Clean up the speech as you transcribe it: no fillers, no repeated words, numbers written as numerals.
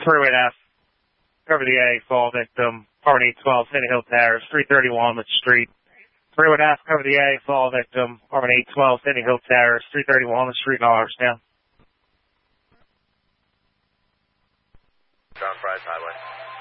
Freeway F. Cover the A, fall victim. Apartment 812, Sandy Hill Terrace, 330 Walnut Street. Freeway F. Cover the A, fall victim. Apartment 812, Sandy Hill Terrace, 330 Walnut Street, Norristown. John Fry's Highway.